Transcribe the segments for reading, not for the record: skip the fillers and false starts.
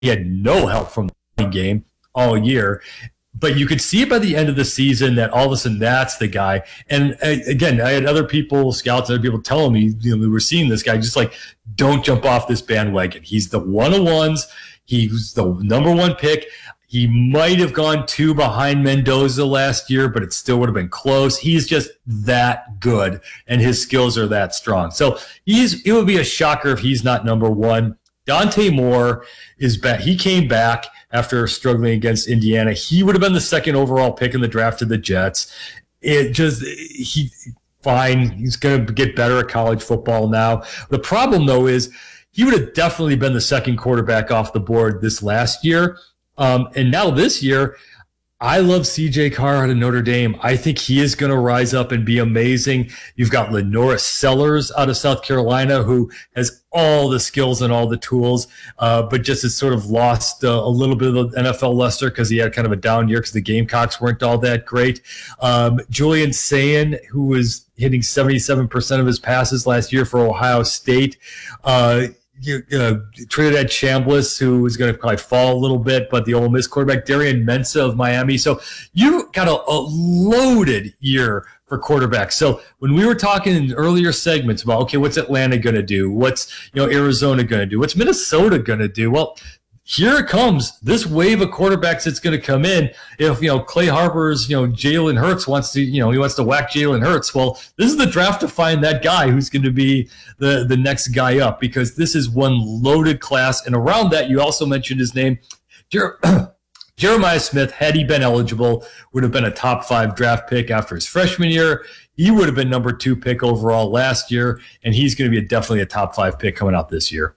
he had no help from the game all year. But you could see it by the end of the season that all of a sudden that's the guy. And again, I had other people, scouts, other people telling me, we were seeing this guy, just like, don't jump off this bandwagon. He's the one-on-ones. He was the number one pick. He might have gone 2 behind Mendoza last year, but it still would have been close. He's just that good, and his skills are that strong. So it would be a shocker if he's not number one. Dante Moore is back. He came back after struggling against Indiana. He would have been the second overall pick in the draft to the Jets. Fine. He's going to get better at college football now. The problem, though, is he would have definitely been the second quarterback off the board this last year. And now this year, I love CJ Carr out of Notre Dame. I think he is going to rise up and be amazing. You've got Lenoris Sellers out of South Carolina, who has all the skills and all the tools, but just has sort of lost a little bit of the NFL luster because he had kind of a down year because the Gamecocks weren't all that great. Julian Sayin, who was hitting 77% of his passes last year for Ohio State. Trinidad Chambliss, who is going to probably fall a little bit, but the Ole Miss quarterback, Darian Mensah of Miami. So you got a loaded year for quarterbacks. So when we were talking in earlier segments about, okay, what's Atlanta going to do? What's Arizona going to do? What's Minnesota going to do? Well, here it comes, this wave of quarterbacks that's going to come in. If, Clay Harbor's, Jalen Hurts wants to, he wants to whack Jalen Hurts. Well, this is the draft to find that guy who's going to be the next guy up, because this is one loaded class. And around that, you also mentioned his name, Jeremiah Smith. Had he been eligible, would have been a top 5 draft pick after his freshman year. He would have been number 2 pick overall last year, and he's going to be definitely a top 5 pick coming out this year.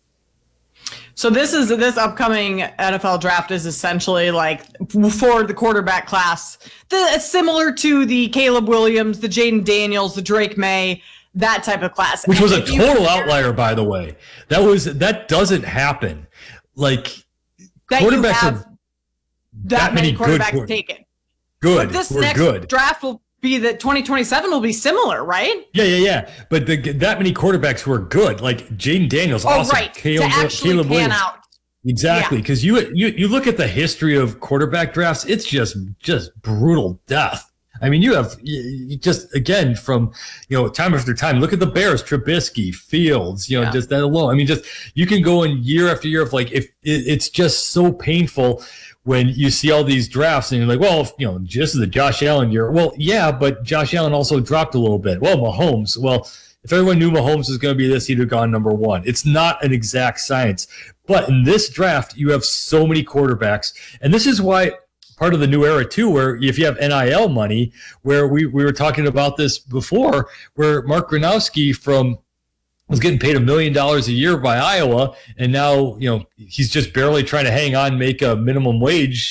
So this upcoming NFL draft is essentially like for the quarterback class, similar to the Caleb Williams, the Jaden Daniels, the Drake May, that type of class. Which was a total outlier, by the way. That doesn't happen. Like, that quarterbacks have that many quarterbacks taken. Good. But this We're next good. draft will be that 2027 will be similar, right? Yeah. But that many quarterbacks who are good, like Jaden Daniels, awesome. Right. Caleb pan Williams. Out. Exactly, because you look at the history of quarterback drafts, it's just brutal death. I mean, you just, again, from, time after time, look at the Bears, Trubisky, Fields, just that alone. I mean, just, you can go in year after year of, like, if it's just so painful when you see all these drafts and you're like, well, this is the Josh Allen year. Well, yeah, but Josh Allen also dropped a little bit. Well, Mahomes, if everyone knew Mahomes was going to be this, he'd have gone number 1. It's not an exact science. But in this draft, you have so many quarterbacks. And this is why part of the new era, too, where if you have NIL money, where we were talking about this before, where Mark Gronowski was getting paid $1 million a year by Iowa, and now, he's just barely trying to hang on, make a minimum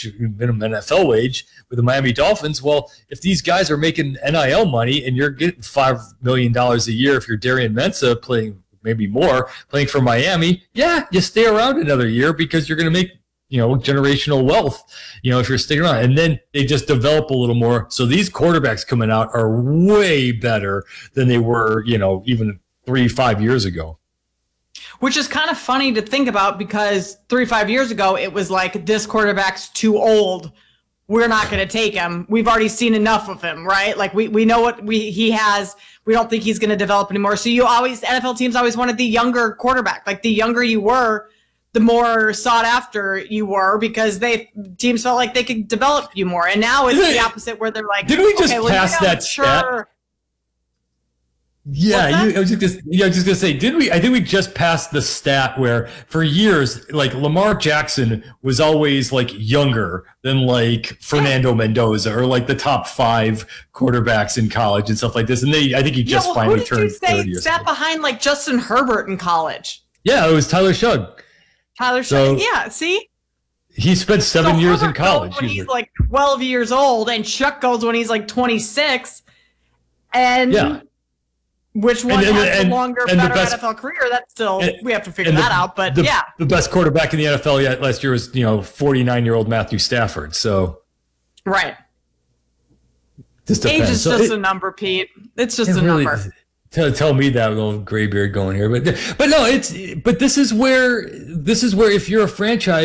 NFL wage with the Miami Dolphins. Well, if these guys are making NIL money and you're getting $5 million a year, if you're Darian Mensah playing for Miami, you stay around another year because you're going to make, generational wealth, if you're sticking around. And then they just develop a little more. So these quarterbacks coming out are way better than they were, even 3-5 years ago. Which is kind of funny to think about, because 3-5 years ago, it was like, this quarterback's too old. We're not going to take him. We've already seen enough of him, right? Like, we know what he has. We don't think he's going to develop anymore. So NFL teams always wanted the younger quarterback. Like, the younger you were, the more sought after you were, because teams felt like they could develop you more. And now it's the opposite, where they're like, didn't we just pass that stat? Yeah, I was just gonna say, I think we just passed the stat where for years, like, Lamar Jackson was always like younger than like Fernando Mendoza or like the top 5 quarterbacks in college and stuff like this. And I think he just finally turned 30 or sat behind like Justin Herbert in college? Yeah, it was Tyler Shugg. Yeah, see? He spent 7 years in college. When he's like 12 years old, and Chuck goes when he's like 26. And which one has the longer, better NFL career? That's still, we have to figure that out. But the best quarterback in the NFL last year was 49-year-old Matthew Stafford. So right, age is just a number, Pete. It's just a number. tell me that little gray beard going here, but no, but this is where if you're a franchise.